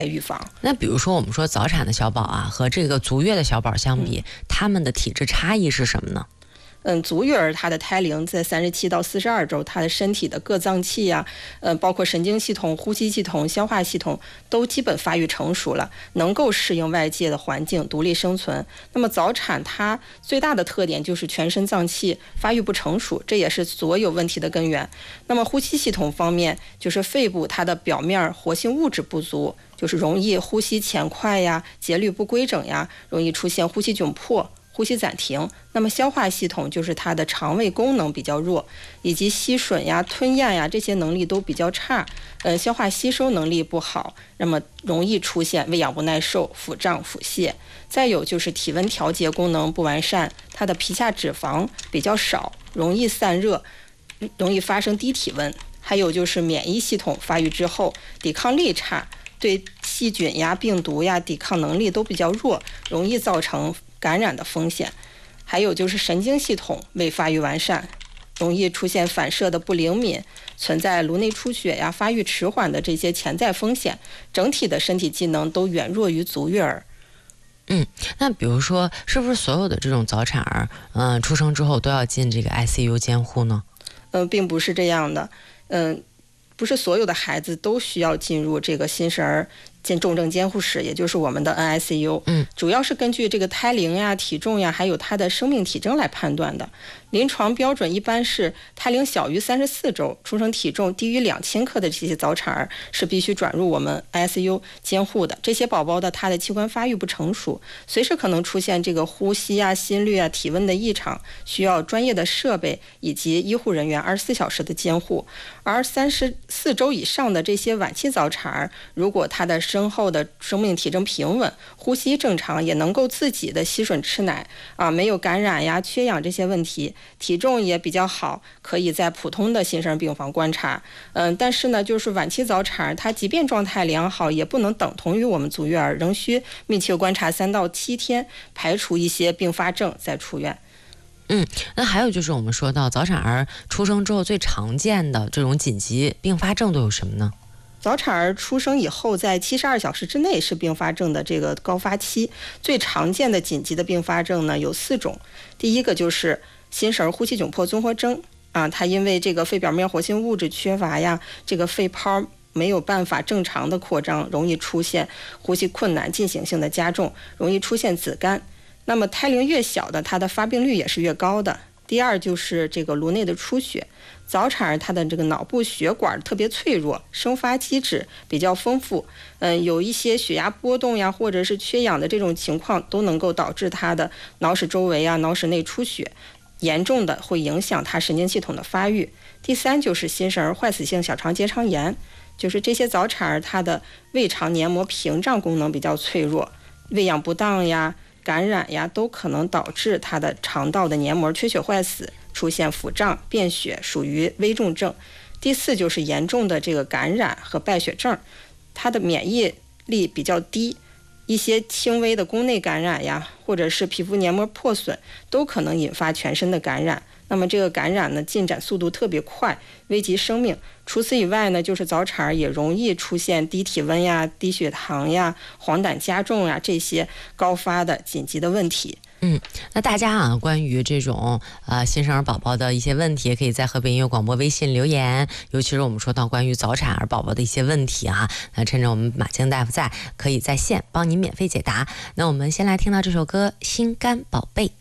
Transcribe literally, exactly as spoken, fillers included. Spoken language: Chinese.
预防。 那比如说我们说早产的小宝啊，和这个足月的小宝相比，嗯、他们的体质差异是什么呢？ 嗯，足月儿它的胎龄在三十七到四十二周，它的身体的各脏器呀、啊，呃，包括神经系统、呼吸系统、消化系统都基本发育成熟了，能够适应外界的环境，独立生存。那么早产它最大的特点就是全身脏器发育不成熟，这也是所有问题的根源。那么呼吸系统方面，就是肺部它的表面活性物质不足，就是容易呼吸浅快呀、节律不规整呀，容易出现呼吸窘迫、呼吸暂停。那么消化系统就是它的肠胃功能比较弱，以及吸吮呀、吞咽呀这些能力都比较差，呃，消化吸收能力不好，那么容易出现胃氧不耐受、腹胀、腹泻。再有就是体温调节功能不完善，它的皮下脂肪比较少，容易散热，容易发生低体温。还有就是免疫系统发育之后，抵抗力差，对细菌呀、病毒呀抵抗能力都比较弱，容易造成感染的风险。还有就是神经系统未发育完善，容易出现反射的不灵敏，存在颅内出血呀、发育迟缓的这些潜在风险，整体的身体机能都远弱于足月儿。 嗯，那比如说，是不是所有的这种早产儿，嗯、呃，出生之后都要进这个 I C U 监护呢？ 嗯、呃，并不是这样的，嗯、呃，不是所有的孩子都需要进入这个新生儿监重症监护室，也就是我们的 N I C U， 嗯， 主要是根据这个胎龄呀、体重呀，还有他的生命体征来判断的。临床标准一般是胎龄小于三十四周，出生体重低于两千克的这些早产儿是必须转入我们 I C U 监护的。这些宝宝的他的器官发育不成熟，随时可能出现这个呼吸啊、心率啊、体温的异常，需要专业的设备以及医护人员二十四小时的监护。而三十四周以上的这些晚期早产儿，如果他的身后的生命体征平稳，呼吸正常，也能够自己的吸吮吃奶啊，没有感染呀、缺氧这些问题，体重也比较好，可以在普通的新生病房观察。嗯，但是呢，就是晚期早产，它即便状态良好，也不能等同于我们足月儿，仍需密切观察三到七天，排除一些并发症再出院。 嗯，那还有就是我们说到早产儿出生之后最常见的这种紧急并发症都有什么呢？ 早产儿出生以后，在七十二小时之内是并发症的这个高发期，最常见的紧急的并发症呢有四种。第一个就是新生儿呼吸窘迫综合征啊，它因为这个肺表面活性物质缺乏呀，这个肺泡没有办法正常的扩张，容易出现呼吸困难、进行性的加重，容易出现紫绀。那么胎龄越小的，它的发病率也是越高的。第二就是这个颅内的出血，早产儿它的这个脑部血管特别脆弱，生发机制比较丰富，嗯，有一些血压波动呀，或者是缺氧的这种情况，都能够导致它的脑室周围啊、脑室内出血，严重的会影响它神经系统的发育。第三就是新生儿坏死性小肠结肠炎，就是这些早产儿它的胃肠黏膜屏障功能比较脆弱，喂养不当呀、感染呀，都可能导致它的肠道的黏膜缺血坏死，出现腹胀、便血，属于危重症。第四就是严重的这个感染和败血症，它的免疫力比较低，一些轻微的宫内感染呀，或者是皮肤黏膜破损，都可能引发全身的感染。那么这个感染呢，进展速度特别快，危及生命。除此以外呢，就是早产儿也容易出现低体温呀、低血糖呀、黄疸加重呀这些高发的紧急的问题。 嗯，那大家啊，关于这种呃新生儿宝宝的一些问题，也可以在河北音乐广播微信留言。尤其是我们说到关于早产儿宝宝的一些问题啊，那趁着我们马青大夫在，可以在线帮您免费解答。那我们先来听到这首歌《心肝宝贝》。